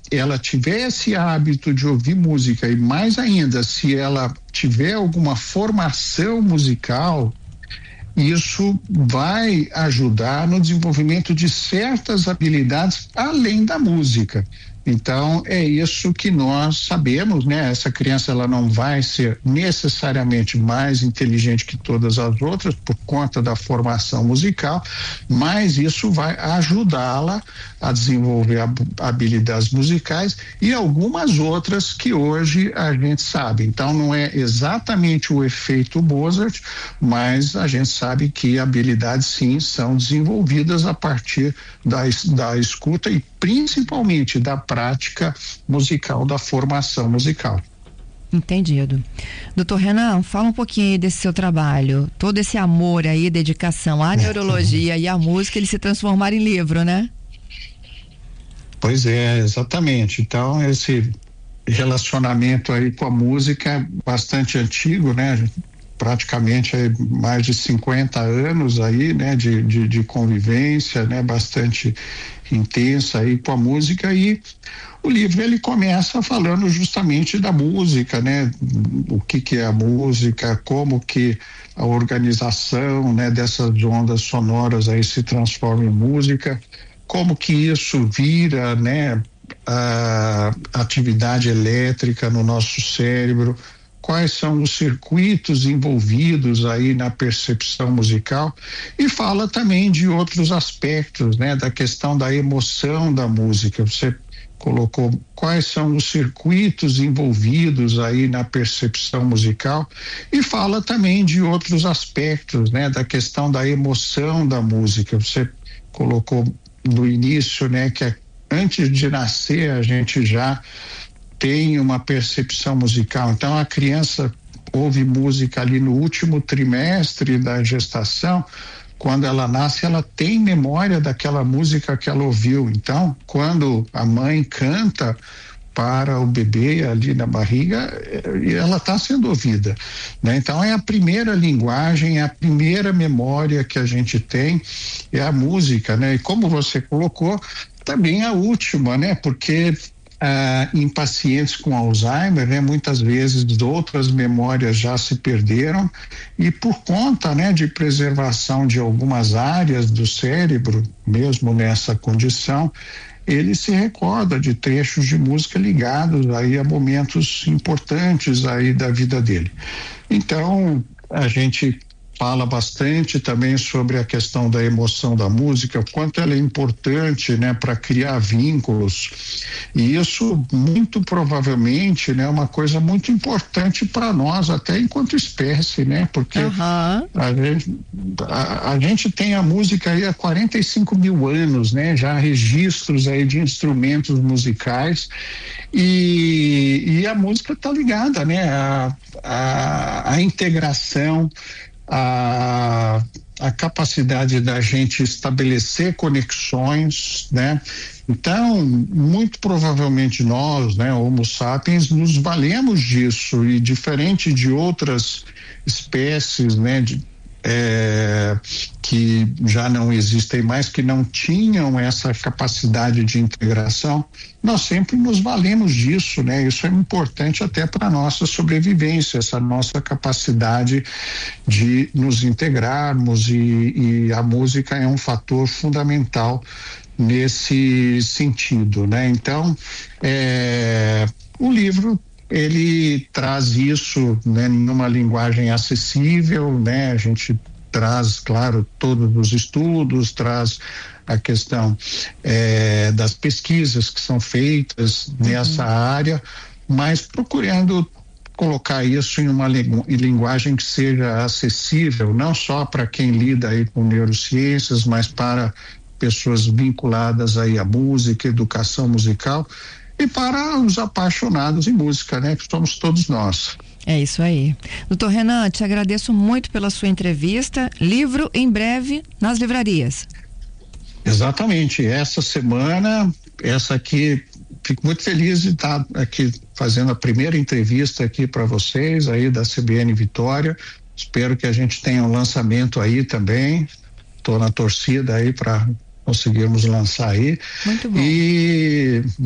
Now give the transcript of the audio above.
ela tiver esse hábito de ouvir música, e mais ainda, se ela tiver alguma formação musical, isso vai ajudar no desenvolvimento de certas habilidades além da música. Então, é isso que nós sabemos, né? Essa criança, ela não vai ser necessariamente mais inteligente que todas as outras por conta da formação musical, mas isso vai ajudá-la a desenvolver habilidades musicais e algumas outras que hoje a gente sabe. Então, não é exatamente o efeito Mozart, mas a gente sabe que habilidades, sim, são desenvolvidas a partir da escuta e principalmente da prática musical, da formação musical. Entendido. Doutor Renan, fala um pouquinho aí desse seu trabalho, todo esse amor aí, dedicação à neurologia e à música, ele se transformar em livro, né? Pois é, exatamente. Então, esse relacionamento aí com a música é bastante antigo, né? Praticamente aí mais de 50 anos aí, né? De convivência, né? Bastante intensa aí com a música, e o livro ele começa falando justamente da música, né? O que é a música, como que a organização, né? Dessas ondas sonoras aí se transforma em música, como que isso vira, né? A atividade elétrica no nosso cérebro, quais são os circuitos envolvidos aí na percepção musical, e fala também de outros aspectos, né, da questão da emoção da música. Você colocou quais são os circuitos envolvidos aí na percepção musical, e fala também de outros aspectos, né, da questão da emoção da música. Você colocou no início, né, que antes de nascer a gente já tem uma percepção musical. Então a criança ouve música ali no último trimestre da gestação. Quando ela nasce, ela tem memória daquela música que ela ouviu. Então, quando a mãe canta para o bebê ali na barriga, ela está sendo ouvida, né? Então é a primeira linguagem, é a primeira memória que a gente tem, é a música, né? E como você colocou, também a última, né? Porque em pacientes com Alzheimer, né, muitas vezes outras memórias já se perderam, e por conta, né, de preservação de algumas áreas do cérebro, mesmo nessa condição, ele se recorda de trechos de música ligados aí a momentos importantes aí da vida dele. Então, a gente fala bastante também sobre a questão da emoção da música, o quanto ela é importante, né, para criar vínculos, e isso muito provavelmente, né, é uma coisa muito importante para nós, até enquanto espécie, né, porque a gente tem a música aí há 45 mil anos, né, já registros aí de instrumentos musicais, e a música está ligada, né, a integração, a capacidade da gente estabelecer conexões, né? Então, muito provavelmente nós, né, Homo sapiens, nos valemos disso, e diferente de outras espécies, né, que já não existem mais, que não tinham essa capacidade de integração, nós sempre nos valemos disso, né? Isso é importante até para a nossa sobrevivência, essa nossa capacidade de nos integrarmos, e a música é um fator fundamental nesse sentido, né? Então, o livro ele traz isso, né, numa linguagem acessível, né? A gente traz, claro, todos os estudos, traz a questão das pesquisas que são feitas nessa área, mas procurando colocar isso em uma linguagem que seja acessível, não só para quem lida aí com neurociências, mas para pessoas vinculadas aí à música, educação musical, e para os apaixonados em música, né? Que somos todos nós. É isso aí. Doutor Renan, te agradeço muito pela sua entrevista. Livro em breve nas livrarias. Exatamente. Essa semana, essa aqui, fico muito feliz de estar aqui fazendo a primeira entrevista aqui para vocês aí da CBN Vitória. Espero que a gente tenha um lançamento aí também. Estou na torcida aí para conseguirmos lançar aí. Muito bom. E